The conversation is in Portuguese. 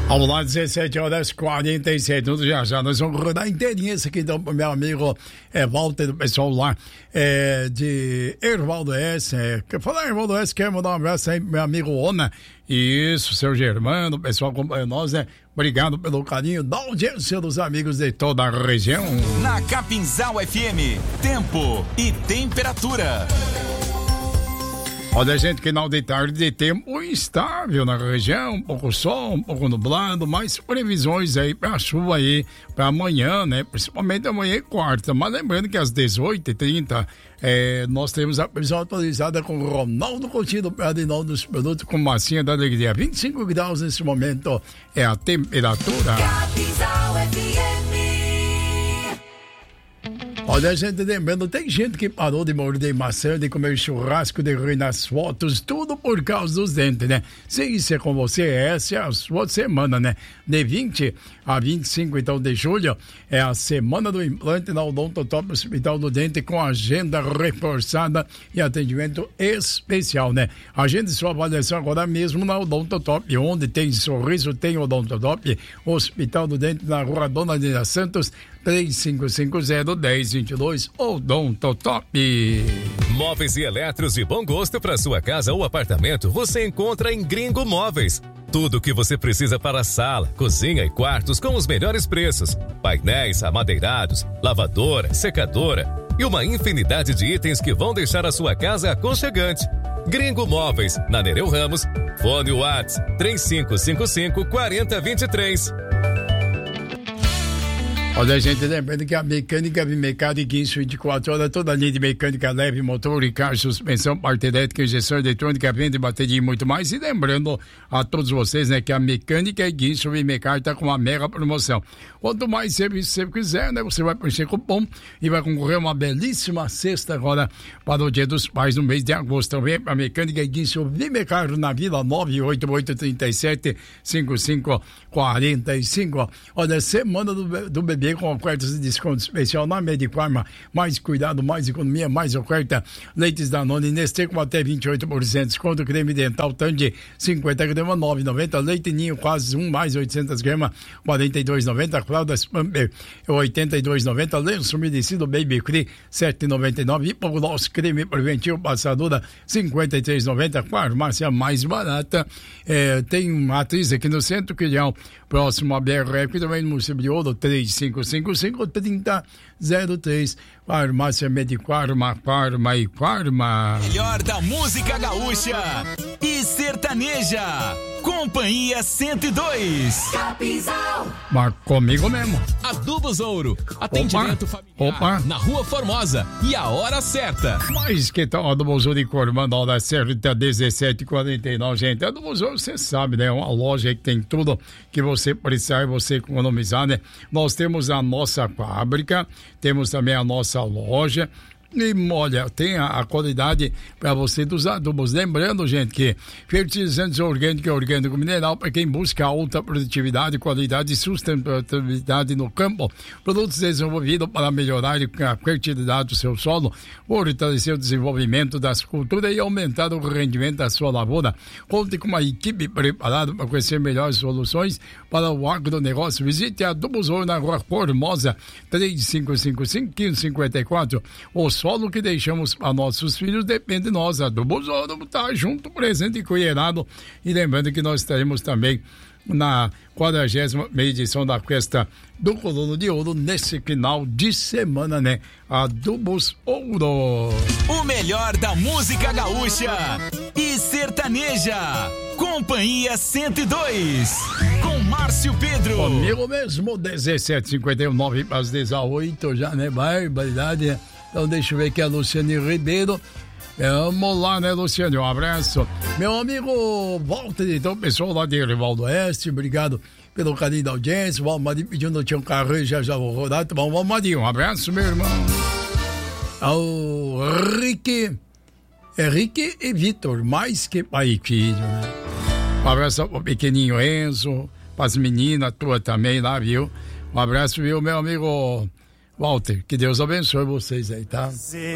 Vamos lá, 17h47, já nós vamos rodar inteirinho esse aqui, então, pro meu amigo Walter, do pessoal lá de Ervaldo S. Quer falar, Ervaldo S, quer mandar um abraço aí pro meu amigo Ona. Isso, seu Germano, o pessoal acompanha nós, né? Obrigado pelo carinho da audiência dos amigos de toda a região. Na Capinzal FM, tempo e temperatura. Olha, gente, final de tarde de tempo instável na região, um pouco sol, um pouco nublado, mas previsões aí pra chuva aí, pra amanhã, né? Principalmente amanhã e quarta, mas lembrando que às 18h30 nós temos a previsão atualizada com o Ronaldo Coutinho do Pradinol dos produtos com massinha da alegria. 25 graus nesse momento é a temperatura. Olha, gente, lembrando, tem gente que parou de morder maçã, de comer churrasco, de rir nas fotos, tudo por causa dos dentes, né? Se isso é com você, essa é a sua semana, né? De 20 a 25, então, de julho, é a semana do implante na Odontotop Hospital do Dente, com agenda reforçada e atendimento especial, né? Agende sua avaliação agora mesmo na Odontotop, onde tem sorriso, tem Odontotop, Hospital do Dente, na Rua Dona Nina Santos, 3550-1022, Odontotop. Móveis e eletros de bom gosto para sua casa ou apartamento você encontra em Gringo Móveis. Tudo o que você precisa para a sala, cozinha e quartos com os melhores preços. Painéis amadeirados, lavadora, secadora e uma infinidade de itens que vão deixar a sua casa aconchegante. Gringo Móveis, na Nereu Ramos, fone WhatsApp 3555-4023. Olha, gente, lembrando que a mecânica Vimecado e Guinso 24 horas, toda a linha de mecânica leve, motor e carro, suspensão, parte elétrica, injeção eletrônica, venda, bateria e muito mais. E lembrando a todos vocês, né, que a mecânica Guinso Vimecado está com uma mega promoção. Quanto mais serviço você quiser, né, você vai preencher cupom e vai concorrer a uma belíssima cesta agora para o Dia dos Pais no mês de agosto. Também para a mecânica Guinso Vimecado na Vila 988375545. Olha, semana do bebê com ofertas de desconto especial na Medifarma. Mais cuidado, mais economia, mais oferta. Leites Danone Nestlé com até 28% de desconto. Creme dental Tandy 50 gramas, 9,90. Leite Ninho quase 1 mais 800 gramas, 42,90. Fraldas Pamper 82,90. Lenço umedecido Baby Cree 7,99. Hipoglós creme preventivo passadura 53,90. Farmácia mais barata. Tem uma atriz aqui no Centro Crial, próximo a BRF, que também no município de Ouro, 3555-3003. Farmácia Medifarma, Farma e Farma. Melhor da música gaúcha e sertaneja. Companhia 102. Capinzal. Mas comigo mesmo. Adubos Ouro. Atendimento familiar. Na Rua Formosa. E a hora certa. Mas que tal Adubos Ouro informando a hora certa, 17h49, gente. Adubos Ouro, você sabe, né? É uma loja que tem tudo que você precisar e você economizar, né? Nós temos a nossa fábrica, temos também a nossa loja. E olha, tem a qualidade para você dos adubos. Lembrando, gente, que fertilizantes orgânico e orgânico mineral para quem busca alta produtividade, qualidade e sustentabilidade no campo. Produtos desenvolvidos para melhorar a fertilidade do seu solo, fortalecer o desenvolvimento das culturas e aumentar o rendimento da sua lavoura. Conte com uma equipe preparada para conhecer melhores soluções para o agronegócio. Visite a Adubos Ouro na Rua Formosa, 3555-1554. O solo que deixamos para nossos filhos depende de nós. Adubos Ouro está junto, presente e cuidado. E lembrando que nós estaremos também na 40ª edição da festa do Colono de Ouro nesse final de semana, né? Adubos Ouro. O melhor da música gaúcha e sertaneja. Companhia 102. Com Márcio Pedro. Comigo mesmo, 17h59 para as 18 já, né? Barbaridade. Então deixa eu ver aqui a Luciane Ribeiro. Vamos lá, né, Luciane? Um abraço. Meu amigo Walter, então, pessoal lá de Rivaldo Oeste, obrigado pelo carinho da audiência. O Valmarinho pedindo tinha um carro, já vou rodar. Tá bom, Valmarinho, um abraço, meu irmão. Ao Henrique e Vitor, mais que pai e filho, né? Um abraço pro pequenininho Enzo, pras meninas, tua também lá, viu? Um abraço, viu, meu amigo Walter, que Deus abençoe vocês aí, tá?